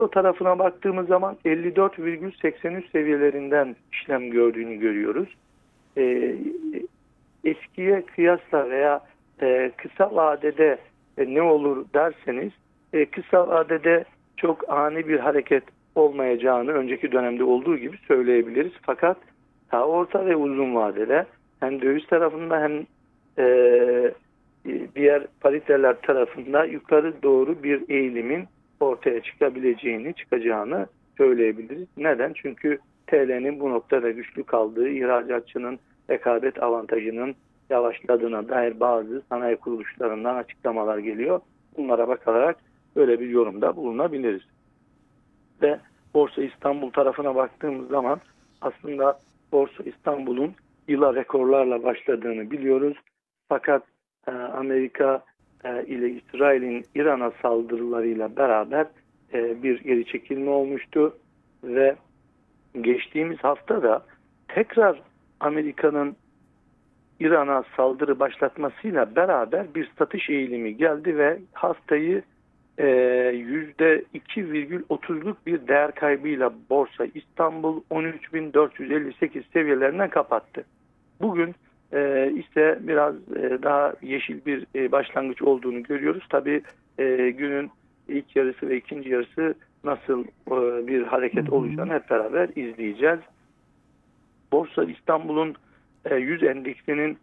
NATO tarafına baktığımız zaman 54,83 seviyelerinden işlem gördüğünü görüyoruz. Eskiye kıyasla veya kısa vadede ne olur derseniz kısa vadede çok ani bir hareket olmayacağını önceki dönemde olduğu gibi söyleyebiliriz. Fakat orta ve uzun vadede hem döviz tarafında hem diğer pariteler tarafında yukarı doğru bir eğilimin ortaya çıkacağını söyleyebiliriz. Neden? Çünkü TL'nin bu noktada güçlü kaldığı, ihracatçının rekabet avantajının yavaşladığına dair bazı sanayi kuruluşlarından açıklamalar geliyor. Bunlara bakarak böyle bir yorumda bulunabiliriz. Ve Borsa İstanbul tarafına baktığımız zaman aslında Borsa İstanbul'un yıla rekorlarla başladığını biliyoruz. Fakat Amerika ile İsrail'in İran'a saldırılarıyla beraber bir geri çekilme olmuştu ve geçtiğimiz hafta da tekrar Amerika'nın İran'a saldırı başlatmasıyla beraber bir satış eğilimi geldi ve haftayı %2,30'luk bir değer kaybıyla Borsa İstanbul 13.458 seviyelerinden kapattı. Bugün ise biraz daha yeşil bir başlangıç olduğunu görüyoruz. Tabii günün ilk yarısı ve ikinci yarısı nasıl bir hareket olacağını hep beraber izleyeceğiz. Borsa İstanbul'un 100 endeksinin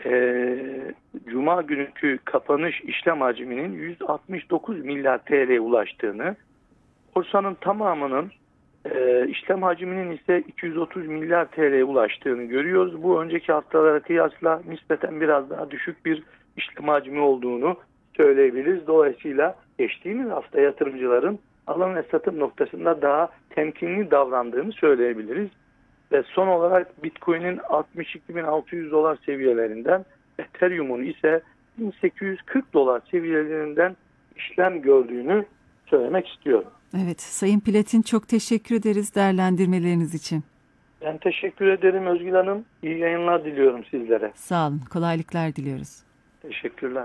Cuma günkü kapanış işlem hacminin 169 milyar TL'ye ulaştığını, borsanın tamamının işlem hacminin ise 230 milyar TL'ye ulaştığını görüyoruz. Bu önceki haftalara kıyasla nispeten biraz daha düşük bir işlem hacmi olduğunu söyleyebiliriz. Dolayısıyla geçtiğimiz hafta yatırımcıların alım ve satım noktasında daha temkinli davrandığını söyleyebiliriz. Ve son olarak Bitcoin'in 62.600 dolar seviyelerinden, Ethereum'un ise 1840 dolar seviyelerinden işlem gördüğünü söylemek istiyorum. Evet, Sayın Platin, çok teşekkür ederiz değerlendirmeleriniz için. Ben teşekkür ederim Özgül Hanım. İyi yayınlar diliyorum sizlere. Sağ olun, kolaylıklar diliyoruz. Teşekkürler.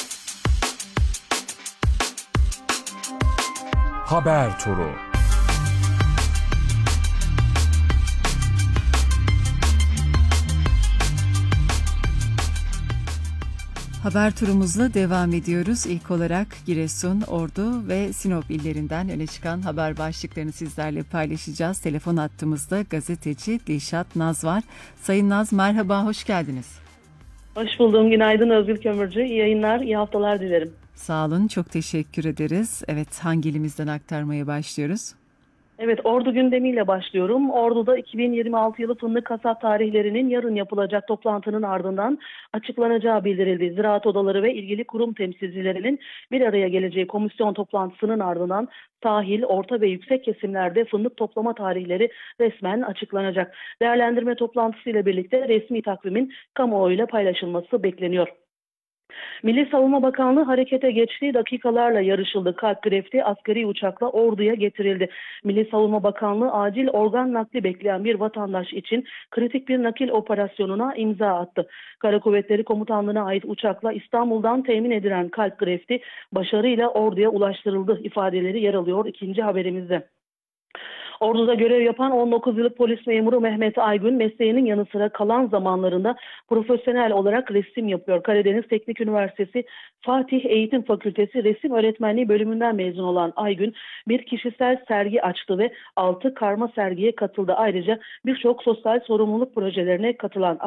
Haber Turu. Haber turumuzla devam ediyoruz. İlk olarak Giresun, Ordu ve Sinop illerinden öne çıkan haber başlıklarını sizlerle paylaşacağız. Telefon hattımızda gazeteci Dilşat Naz var. Sayın Naz, merhaba, hoş geldiniz. Hoş buldum. Günaydın Özgür Kömürcü. İyi yayınlar, iyi haftalar dilerim. Sağ olun, çok teşekkür ederiz. Evet, hangi ilimizden aktarmaya başlıyoruz? Evet, Ordu gündemiyle başlıyorum. Ordu'da 2026 yılı fındık hasat tarihlerinin yarın yapılacak toplantının ardından açıklanacağı bildirildi. Ziraat odaları ve ilgili kurum temsilcilerinin bir araya geleceği komisyon toplantısının ardından sahil, orta ve yüksek kesimlerde fındık toplama tarihleri resmen açıklanacak. Değerlendirme toplantısıyla birlikte resmi takvimin kamuoyuyla paylaşılması bekleniyor. Milli Savunma Bakanlığı harekete geçtiği dakikalarla yarışıldı. Kalp grefti askeri uçakla Ordu'ya getirildi. Milli Savunma Bakanlığı acil organ nakli bekleyen bir vatandaş için kritik bir nakil operasyonuna imza attı. Kara Kuvvetleri Komutanlığı'na ait uçakla İstanbul'dan temin edilen kalp grefti başarıyla Ordu'ya ulaştırıldı ifadeleri yer alıyor ikinci haberimizde. Ordu'da görev yapan 19 yıllık polis memuru Mehmet Aygün mesleğinin yanı sıra kalan zamanlarında profesyonel olarak resim yapıyor. Karadeniz Teknik Üniversitesi Fatih Eğitim Fakültesi Resim Öğretmenliği bölümünden mezun olan Aygün bir kişisel sergi açtı ve 6 karma sergiye katıldı. Ayrıca birçok sosyal sorumluluk projelerine katılan